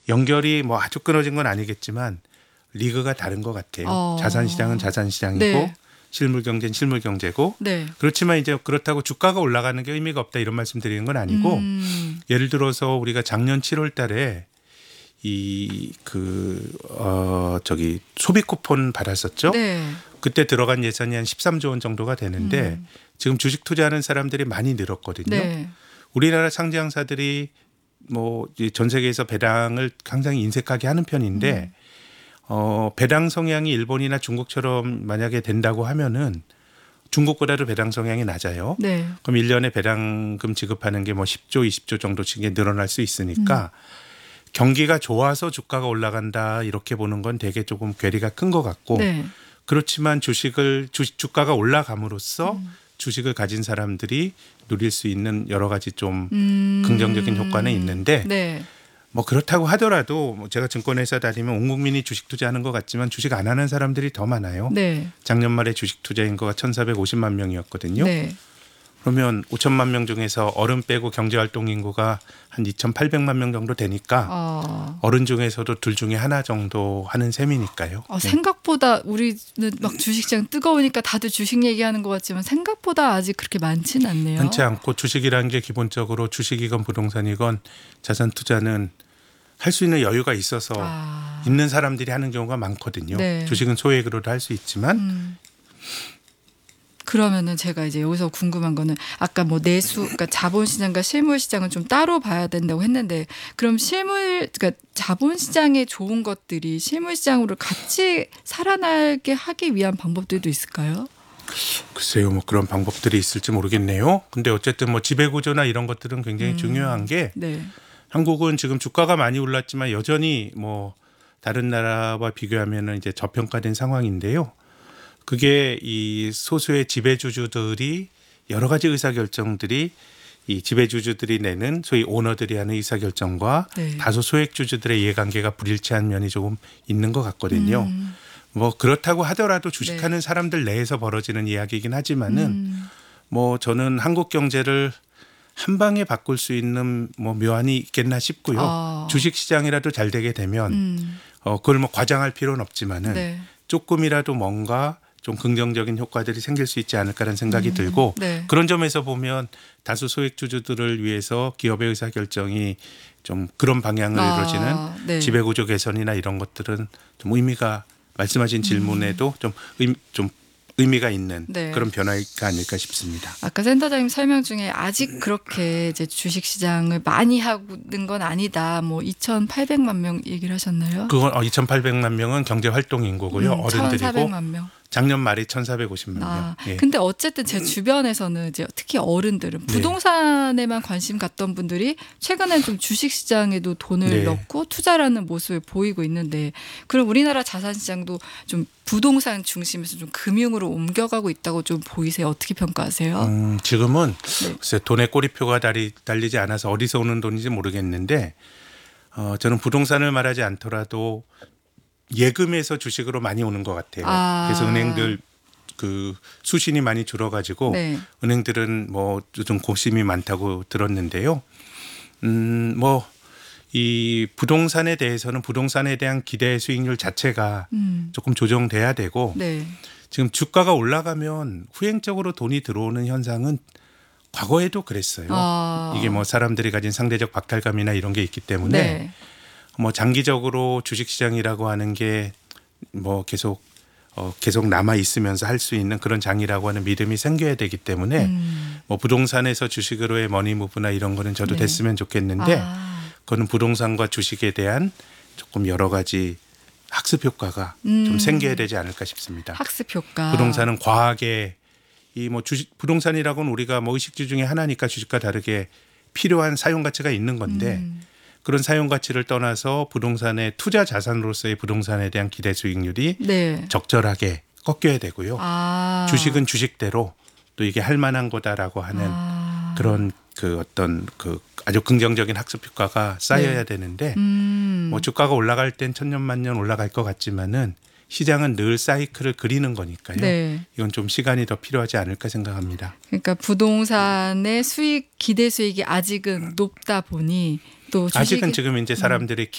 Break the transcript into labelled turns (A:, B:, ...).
A: 연결이 뭐 아주 끊어진 건 아니겠지만 리그가 다른 것 같아요. 자산시장은 자산시장이고
B: 네.
A: 실물경제는 실물경제고
B: 네.
A: 그렇지만 이제 그렇다고 주가가 올라가는 게 의미가 없다 이런 말씀 드리는 건 아니고 예를 들어서 우리가 작년 7월 달에 저기 소비 쿠폰 받았었죠.
B: 네.
A: 그때 들어간 예산이 한 13조 원 정도가 되는데 지금 주식 투자하는 사람들이 많이 늘었거든요.
B: 네.
A: 우리나라 상장사들이 뭐 전 세계에서 배당을 굉장히 인색하게 하는 편인데 배당 성향이 일본이나 중국처럼 만약에 된다고 하면은 중국보다도 배당 성향이 낮아요.
B: 네.
A: 그럼 1년에 배당금 지급하는 게 뭐 10조, 20조 정도씩 늘어날 수 있으니까 경기가 좋아서 주가가 올라간다 이렇게 보는 건 되게 조금 괴리가 큰 것 같고
B: 네.
A: 그렇지만 주가가 올라감으로써 주식을 가진 사람들이 누릴 수 있는 여러 가지 좀 긍정적인 효과는 있는데
B: 네.
A: 뭐 그렇다고 하더라도 뭐 제가 증권회사 다니면 온 국민이 주식 투자하는 것 같지만 주식 안 하는 사람들이 더 많아요.
B: 네.
A: 작년 말에 주식 투자 인구가 1,450만 명이었거든요.
B: 네.
A: 그러면 5천만 명 중에서 어른 빼고 경제활동 인구가 한 2,800만 명 정도 되니까 어른 중에서도 둘 중에 하나 정도 하는 셈이니까요. 네.
B: 생각보다 우리는 막 주식시장 뜨거우니까 다들 주식 얘기하는 것 같지만 생각보다 아직 그렇게 많지는 않네요.
A: 많지 않고 주식이라는 게 기본적으로 주식이건 부동산이건 자산 투자는 할 수 있는 여유가 있어서 있는 사람들이 하는 경우가 많거든요.
B: 네.
A: 주식은 소액으로도 할 수 있지만
B: 그러면은 제가 이제 여기서 궁금한 거는 아까 뭐 내수, 그러니까 자본시장과 실물시장은 좀 따로 봐야 된다고 했는데 그럼 그러니까 자본시장에 좋은 것들이 실물시장으로 같이 살아나게 하기 위한 방법들도 있을까요?
A: 글쎄요, 뭐 그런 방법들이 있을지 모르겠네요. 근데 어쨌든 뭐 지배구조나 이런 것들은 굉장히 중요한 게
B: 네.
A: 한국은 지금 주가가 많이 올랐지만 여전히 뭐 다른 나라와 비교하면은 이제 저평가된 상황인데요. 그게 이 소수의 지배주주들이 여러 가지 의사결정들이 이 지배주주들이 내는 소위 오너들이 하는 의사결정과
B: 네.
A: 다소 소액주주들의 이해관계가 불일치한 면이 조금 있는 것 같거든요. 뭐 그렇다고 하더라도 주식하는
B: 네.
A: 사람들 내에서 벌어지는 이야기이긴 하지만은 뭐 저는 한국 경제를 한 방에 바꿀 수 있는 뭐 묘안이 있겠나 싶고요. 주식 시장이라도 잘 되게 되면 그걸 뭐 과장할 필요는 없지만은
B: 네.
A: 조금이라도 뭔가 좀 긍정적인 효과들이 생길 수 있지 않을까라는 생각이 들고
B: 네.
A: 그런 점에서 보면 다수 소액주주들을 위해서 기업의 의사결정이 좀 그런 방향을 이루어지는
B: 네.
A: 지배구조 개선이나 이런 것들은 좀 의미가 말씀하신 질문에도 좀 의미가 있는
B: 네.
A: 그런 변화가 아닐까 싶습니다.
B: 아까 센터장님 설명 중에 아직 그렇게 이제 주식 시장을 많이 하는 건 아니다. 뭐 2,800만 명 얘기를 하셨나요?
A: 그건 2,800만 명은 경제활동 인구고요. 어른들이고
B: 1,400만 명.
A: 작년 말이 1,450만 명. 예.
B: 근데 어쨌든 제 주변에서는 이제 특히 어른들은 부동산에만 관심 갖던 분들이 최근엔 좀 주식 시장에도 돈을 넣고 투자라는 모습을 보이고 있는데 그럼 우리나라 자산 시장도 좀 부동산 중심에서 좀 금융으로 옮겨가고 있다고 좀 보이세요? 어떻게 평가하세요?
A: 지금은 글쎄 돈에 꼬리표가 달리지 않아서 어디서 오는 돈인지 모르겠는데 저는 부동산을 말하지 않더라도 예금에서 주식으로 많이 오는 것 같아요. 그래서 은행들 그 수신이 많이 줄어가지고 은행들은 뭐 좀 고심이 많다고 들었는데요. 뭐 이 부동산에 대해서는 부동산에 대한 기대 수익률 자체가 조금 조정돼야 되고 지금 주가가 올라가면 후행적으로 돈이 들어오는 현상은 과거에도 그랬어요. 이게 뭐 사람들이 가진 상대적 박탈감이나 이런 게 있기 때문에 뭐 장기적으로 주식시장이라고 하는 게 뭐 계속 남아 있으면서 할 수 있는 그런 장이라고 하는 믿음이 생겨야 되기 때문에 뭐 부동산에서 주식으로의 머니무브나 이런 거는 저도 됐으면 좋겠는데 그거는 부동산과 주식에 대한 조금 여러 가지 학습 효과가 좀 생겨야 되지 않을까 싶습니다.
B: 학습 효과.
A: 부동산은 과하게 이 뭐 부동산이라고는 우리가 뭐 의식주 중에 하나니까 주식과 다르게 필요한 사용 가치가 있는 건데 그런 사용 가치를 떠나서 부동산의 투자 자산으로서의 부동산에 대한 기대 수익률이 적절하게 꺾여야 되고요. 주식은 주식대로 또 이게 할 만한 거다라고 하는 그런 그 어떤 그 아주 긍정적인 학습 효과가 쌓여야 되는데 뭐 주가가 올라갈 땐 천년만년 올라갈 것 같지만은 시장은 늘 사이클을 그리는 거니까요. 이건 좀 시간이 더 필요하지 않을까 생각합니다.
B: 그러니까 부동산의 수익 기대 수익이 아직은 높다 보니 또
A: 아직은 지금 이제 사람들이